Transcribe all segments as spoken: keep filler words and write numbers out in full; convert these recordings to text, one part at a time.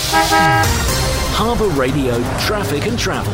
Harbour Radio Traffic and Travel.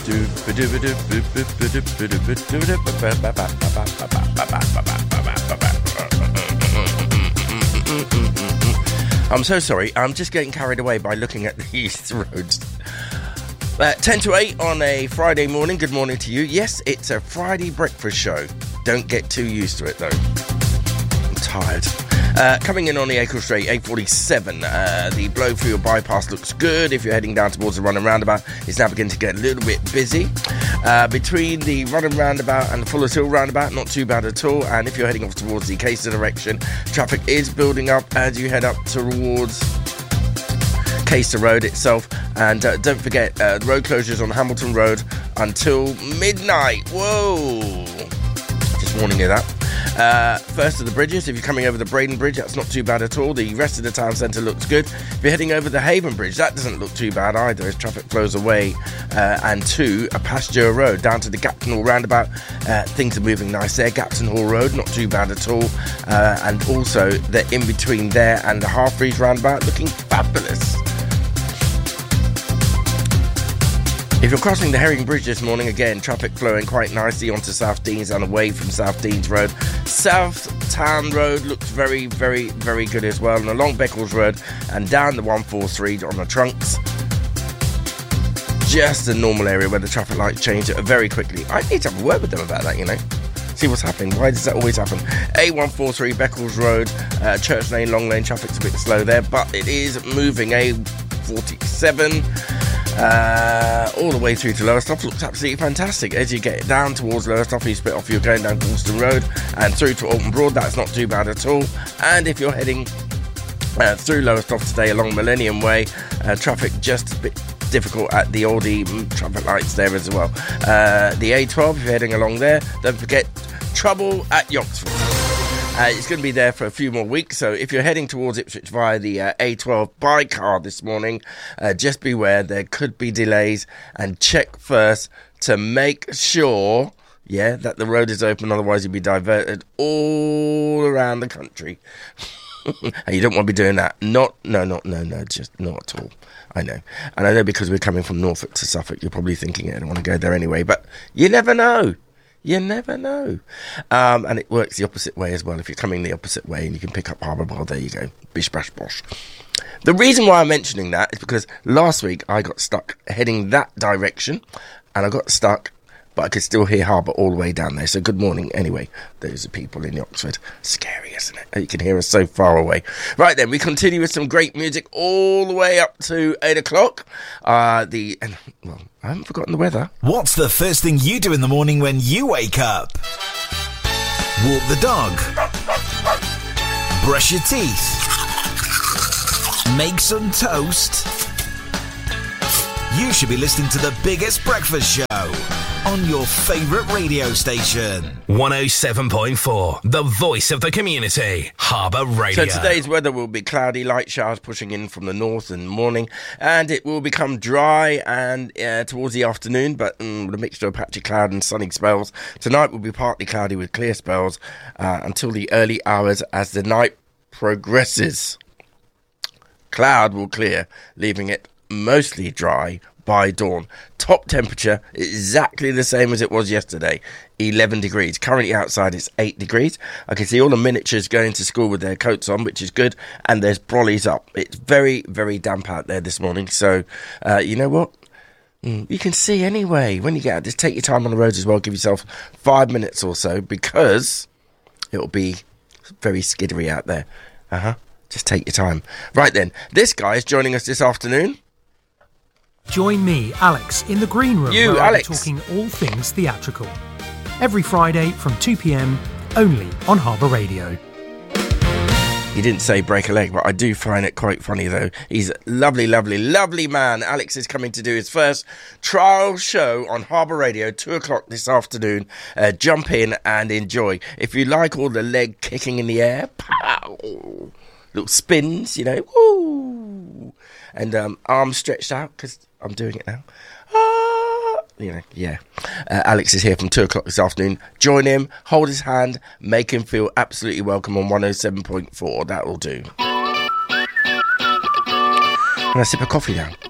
I'm so sorry, I'm just getting carried away by looking at these roads. Uh, ten to eight on a Friday morning. Good morning to you. Yes, it's a Friday breakfast show. Don't get too used to it though. I'm tired. Uh, coming in on the Acle Straight, eight forty-seven. Uh, the Blowfield bypass looks good. If you're heading down towards the Running Roundabout, it's now beginning to get a little bit busy. Uh, between the Running Roundabout and the Fuller's Hill Roundabout, not too bad at all. And if you're heading off towards the Caister direction, traffic is building up as you head up towards Caister Road itself. And uh, don't forget, uh, the road closures on Hamilton Road until midnight. Whoa! Just warning you that. Uh, first of the bridges, if you're coming over the Braden Bridge, that's not too bad at all. The rest of the town centre looks good. If you're heading over the Haven Bridge, that doesn't look too bad either as traffic flows away uh, and to a Pasture Road down to the Gapton Hall roundabout. Uh, things are moving nice there. Gapton Hall Road, not too bad at all. Uh, and also the in between there and the Halfbreeze roundabout looking fabulous. If you're crossing the Herring Bridge this morning, again, traffic flowing quite nicely onto South Deans and away from South Deans Road. South Town Road looks very, very, very good as well. And along Beccles Road and down the one forty-three on the trunks. Just a normal area where the traffic lights change very quickly. I need to have a word with them about that, you know. See what's happening. Why does that always happen? A one forty-three Beccles Road, uh, Church Lane, Long Lane, traffic's a bit slow there, but it is moving. A forty-seven... Uh, all the way through to Lowestoft looks absolutely fantastic. As you get down towards Lowestoft, you split off, you're going down Galston Road and through to Alton Broad. That's not too bad at all. And if you're heading uh, through Lowestoft today along Millennium Way, uh, traffic just a bit difficult at the Aldi traffic lights there as well. Uh, the A twelve, if you're heading along there, don't forget trouble at Yoxford. Uh, it's going to be there for a few more weeks, so if you're heading towards Ipswich via the uh, A twelve by car this morning, uh, just beware, there could be delays, and check first to make sure, yeah, that the road is open, otherwise you'll be diverted all around the country. And you don't want to be doing that. Not, no, not, no, no, just not at all. I know. And I know because we're coming from Norfolk to Suffolk, you're probably thinking, I don't want to go there anyway, but you never know. You never know. Um, and it works the opposite way as well. If you're coming the opposite way and you can pick up Harbour Bar, there you go. Bish, bash, bosh. The reason why I'm mentioning that is because last week I got stuck heading that direction and I got stuck, but I could still hear Harbour all the way down there. So good morning anyway. Those are people in Oxford. Scary, isn't it? You can hear us so far away. Right then, we continue with some great music all the way up to eight o'clock. Uh, the, and, well, I haven't forgotten the weather. What's the first thing you do in the morning when you wake up? Walk the dog. Brush your teeth. Make some toast. You should be listening to the biggest breakfast show on your favourite radio station. one oh seven point four, the voice of the community, Harbour Radio. So today's weather will be cloudy, light showers pushing in from the north in the morning, and it will become dry and uh, towards the afternoon, but mm, with a mixture of patchy cloud and sunny spells. Tonight will be partly cloudy with clear spells uh, until the early hours as the night progresses. Cloud will clear, leaving it mostly dry by dawn. Top temperature exactly the same as it was yesterday, eleven degrees. Currently outside it's eight degrees. I can see all the miniatures going to school with their coats on, which is good, and there's brollies up. It's very, very damp out there this morning, so uh, you know what? Mm, you can see anyway when you get out. Just take your time on the roads as well. Give yourself five minutes or so because it'll be very skiddery out there. Uh-huh. Just take your time. Right then, this guy is joining us this afternoon. Join me, Alex, in the green room you, where Alex. I'll be talking all things theatrical. Every Friday from two p.m, only on Harbour Radio. He didn't say break a leg, but I do find it quite funny, though. He's a lovely, lovely, lovely man. Alex is coming to do his first trial show on Harbour Radio, two o'clock this afternoon. Uh, jump in and enjoy. If you like all the leg kicking in the air, pow, little spins, you know, woo, and um, arms stretched out, because I'm doing it now. Ah, you know, yeah. Uh, Alex is here from two o'clock this afternoon. Join him, hold his hand, make him feel absolutely welcome on one oh seven point four. That will do. and I sip a coffee down.